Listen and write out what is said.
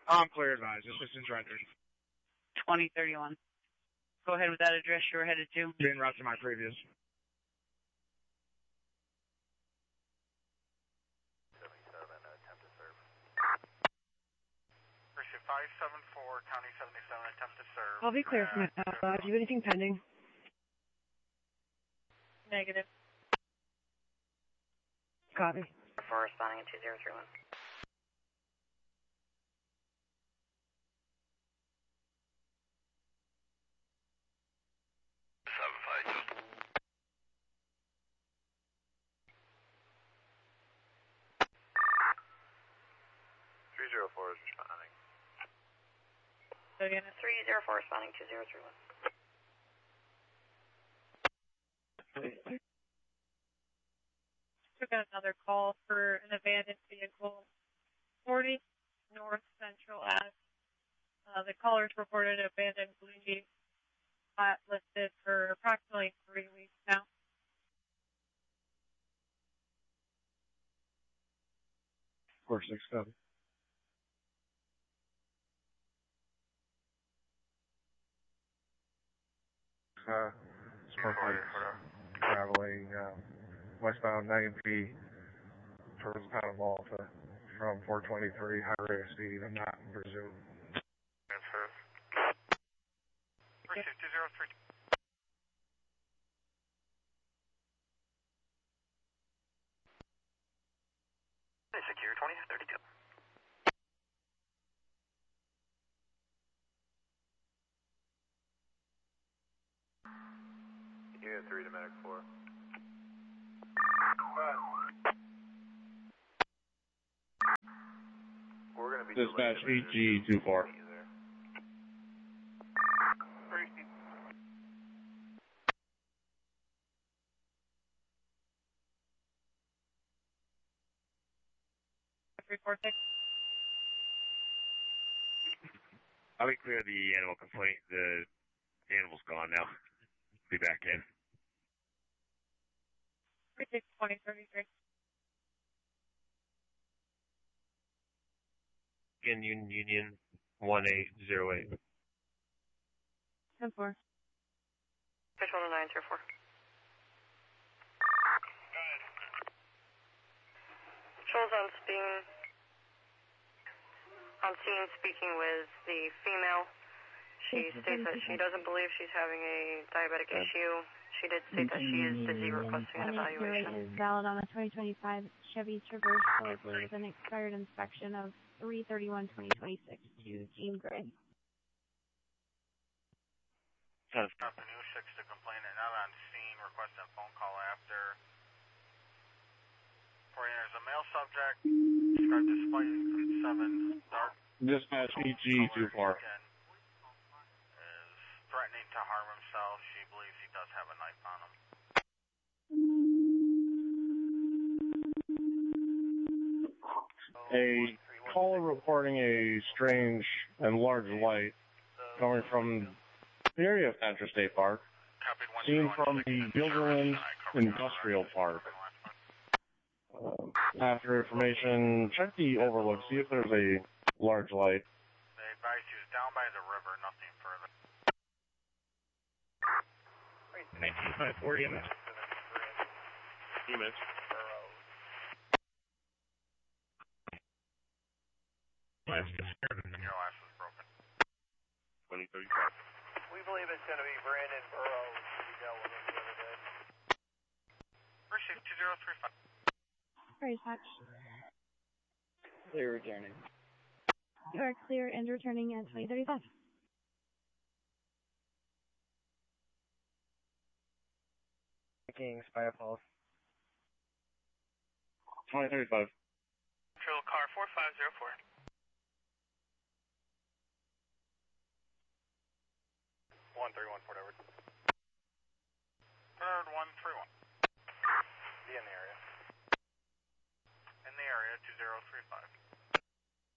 I'm clear advised. Assistance rendered. 2031. Go ahead with that address you were headed to. En route to my previous. 77, attempt to serve. Pursuit 574, County 77, attempt to serve. I'll be clear from it. Do you have anything pending? Negative. Copy. 4 responding at 2031. Is responding. So again, 304 responding 2031. took out another call for an abandoned vehicle, 40 North Central Ave. The callers reported an abandoned blue Jeep listed for approximately 3 weeks now. Four 6-7. Traveling westbound 90 towards Town of Malta from 423, high rate of speed. I'm not in pursuit. Transfer. Pursuit 203. Secure 2032. Unit 3 to Medic 4. We're going to be Dispatch 8G24. I'll be clear of the animal complaint. The animal's gone now. Be back in. 2033. Again, Union 1808. 10-4. Control to 904. Control's on scene speaking with the female. She states that she doesn't believe she's having a diabetic issue. She did state that she is busy requesting an evaluation. Is valid on a 2025 Chevy Traverse with an expired inspection of 3/31/2026 to Jean Gray. Avenue 6 to complainant not on scene, requesting a phone call after. There's a male subject, described as fight 7, dark. Dispatch EG24. Is threatening to harm himself. She believes he does have a knife on him. A caller reporting a strange and large light coming from the area of Central State Park, seen from the Gilderland Industrial Park. After information, check the overlook, see if there's a large light. They advise you down by the river, nothing further. 1954 EMS. EMS. Your glass was broken. 2035. We believe it's going to be Brandon Burroughs we dealt with the other day. Appreciate 2035. Very much. Clear returning. You are clear and returning at 2035. Making Spire Pulse. 2035. Control car 4504. One 3rd 131. Be in the area. In the area 2035.